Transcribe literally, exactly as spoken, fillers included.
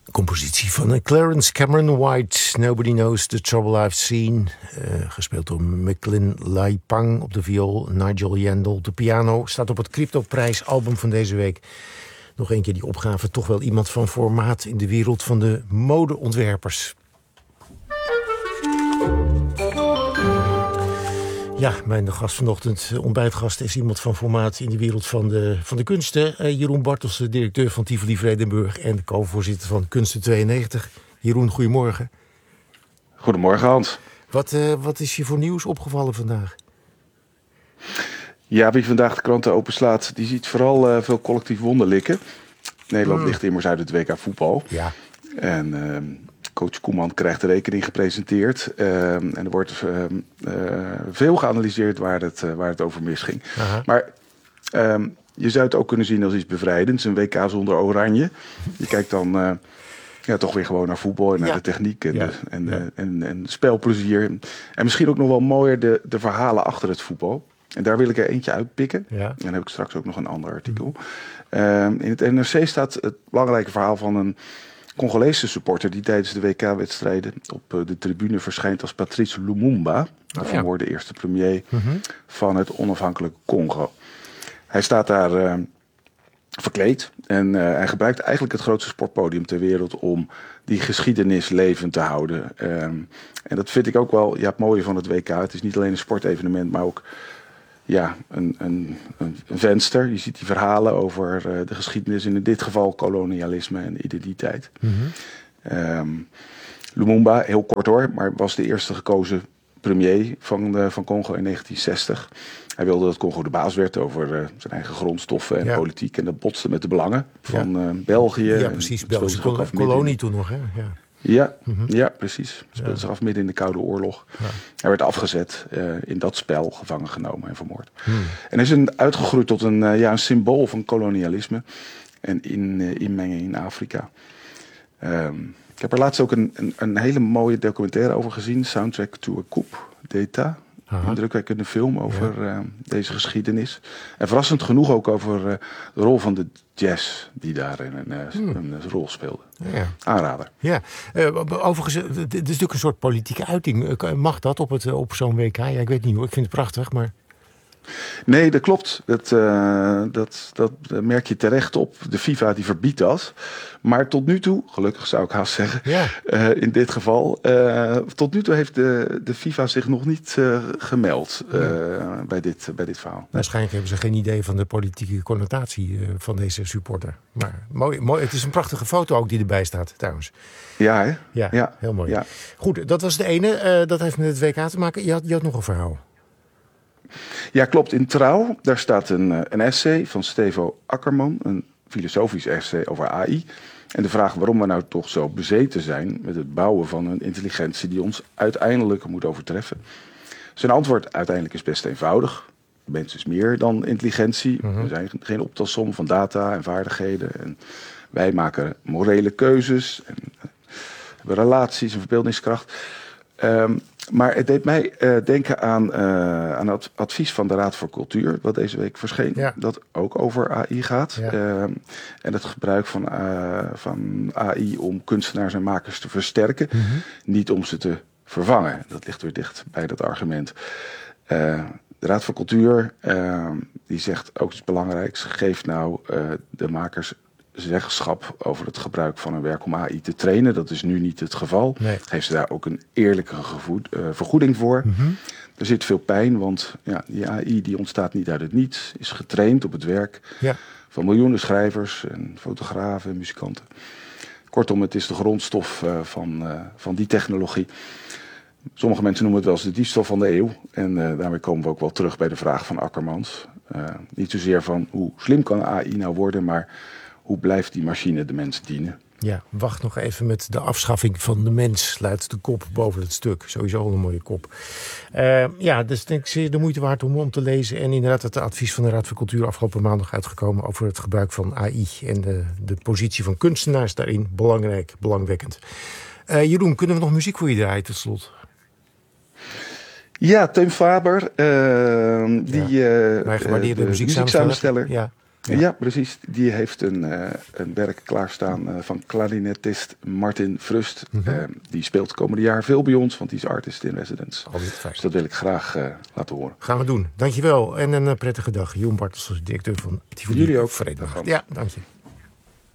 Compositie van Clarence Cameron White. Nobody Knows the Trouble I've Seen. Uh, gespeeld door Micklin Laipang op de viool. Nigel Yandel op de piano. Staat op het Cryptoprijs-album van deze week. Nog een keer die opgave. Toch wel iemand van formaat in de wereld van de modeontwerpers. Ja, mijn gast vanochtend, ontbijtgast, is iemand van formaat in de wereld van de, van de kunsten. Uh, Jeroen Bartels, directeur van Tivoli Vredenburg en co-voorzitter van Kunsten tweeënnegentig. Jeroen, goedemorgen. Goedemorgen, Hans. Wat, uh, wat is je voor nieuws opgevallen vandaag? Ja, wie vandaag de kranten openslaat, die ziet vooral uh, veel collectief wonderlikken. Nederland mm. ligt immers uit het W K voetbal. Ja. En uh, coach Koeman krijgt de rekening gepresenteerd. Uh, en er wordt uh, uh, veel geanalyseerd waar het, uh, waar het over misging. Aha. Maar uh, je zou het ook kunnen zien als iets bevrijdends. Een W K zonder oranje. Je kijkt dan uh, ja, toch weer gewoon naar voetbal en naar ja. de techniek en, ja. de, en, ja. en, en, en spelplezier. En misschien ook nog wel mooier de, de verhalen achter het voetbal. En daar wil ik er eentje uitpikken. Ja. En dan heb ik straks ook nog een ander artikel. Uh, in het N R C staat het belangrijke verhaal van een Congolese supporter die tijdens de W K-wedstrijden op de tribune verschijnt als Patrice Lumumba. De vermoorde eerste premier mm-hmm. van het onafhankelijke Congo. Hij staat daar uh, verkleed en uh, hij gebruikt eigenlijk het grootste sportpodium ter wereld om die geschiedenis levend te houden. Uh, en dat vind ik ook wel ja, het mooie van het W K. Het is niet alleen een sportevenement, maar ook ja, een, een, een venster. Je ziet die verhalen over uh, de geschiedenis, in dit geval kolonialisme en identiteit. Mm-hmm. Um, Lumumba, heel kort hoor, maar was de eerste gekozen premier van, uh, van Congo in negentien zestig. Hij wilde dat Congo de baas werd over uh, zijn eigen grondstoffen en ja. politiek. En dat botste met de belangen van uh, België. Ja, precies. Belgische kol- kolonie toen nog, hè? Ja. Ja, mm-hmm. ja, precies. Speelde ja. zich af midden in de Koude Oorlog. Ja. Hij werd afgezet, uh, in dat spel gevangen genomen en vermoord. Hmm. En is een, uitgegroeid tot een, uh, ja, een symbool van kolonialisme en in, uh, inmenging in Afrika. Um, ik heb er laatst ook een, een, een hele mooie documentaire over gezien. Soundtrack to a Coup d'État. Een indrukwekkende film over ja. uh, deze geschiedenis. En verrassend genoeg ook over uh, de rol van de jazz die daarin een, uh, hmm. een, een rol speelde. Ja. Aanrader. Ja, uh, overigens, het is natuurlijk een soort politieke uiting. Mag dat op, het, op zo'n W K? Ja, ik weet niet hoor, ik vind het prachtig, maar... Nee, dat klopt. Dat, uh, dat, dat merk je terecht op. De FIFA die verbiedt dat. Maar tot nu toe, gelukkig zou ik haast zeggen, ja. uh, in dit geval, uh, tot nu toe heeft de, de FIFA zich nog niet uh, gemeld uh, ja. bij, dit, bij dit verhaal. Waarschijnlijk hebben ze geen idee van de politieke connotatie uh, van deze supporter. Maar mooi, mooi, het is een prachtige foto ook die erbij staat trouwens. Ja, hè? Ja, ja. Heel mooi. Ja. Goed, dat was de ene. Uh, dat heeft met het W K te maken. Je had, je had nog een verhaal. Ja, klopt. In Trouw, daar staat een, een essay van Stevo Akkerman, een filosofisch essay over A I. En de vraag waarom we nou toch zo bezeten zijn met het bouwen van een intelligentie die ons uiteindelijk moet overtreffen. Zijn antwoord uiteindelijk is best eenvoudig. De mens is meer dan intelligentie. Mm-hmm. We zijn geen optelsom van data en vaardigheden. En wij maken morele keuzes en uh, hebben relaties en verbeeldingskracht. Um, maar het deed mij uh, denken aan, uh, aan het advies van de Raad voor Cultuur, wat deze week verscheen, ja. dat ook over A I gaat. Ja. Uh, en het gebruik van, uh, van A I om kunstenaars en makers te versterken, mm-hmm. niet om ze te vervangen. Dat ligt weer dicht bij dat argument. Uh, de Raad voor Cultuur uh, die zegt ook iets belangrijks. Geef nou uh, de makers zeggenschap over het gebruik van een werk om A I te trainen. Dat is nu niet het geval. Nee. Geeft ze daar ook een eerlijke gevoed, uh, vergoeding voor. Mm-hmm. Er zit veel pijn, want ja, die A I die ontstaat niet uit het niets. Is getraind op het werk ja. van miljoenen schrijvers en fotografen en muzikanten. Kortom, het is de grondstof uh, van, uh, van die technologie. Sommige mensen noemen het wel eens de diefstal van de eeuw. En uh, daarmee komen we ook wel terug bij de vraag van Akkermans. Uh, niet zozeer van hoe slim kan A I nou worden, maar hoe blijft die machine de mens dienen? Ja, wacht nog even met de afschaffing van de mens. Luidt de kop boven het stuk. Sowieso al een mooie kop. Uh, ja, dus denk ik zeer de moeite waard om, om te lezen. En inderdaad het advies van de Raad voor Cultuur afgelopen maandag uitgekomen over het gebruik van A I. En de, de positie van kunstenaars daarin. Belangrijk, belangwekkend. Uh, Jeroen, kunnen we nog muziek voor je draaien tot slot? Ja, Teun Faber. Uh, die, ja, uh, gewaardeerde uh, muzieksamensteller. Ja. Ja, ja precies. Die heeft een, uh, een werk klaarstaan uh, van klarinetist Martin Frust. Mm-hmm. Uh, die speelt komende jaar veel bij ons, want die is artist in residence. Dus dat wil ik graag uh, laten horen. Gaan we doen. Dankjewel en een uh, prettige dag. Jeroen Bartels, directeur van Tivoli. Jullie ook. Vereniging. Ja, dank je.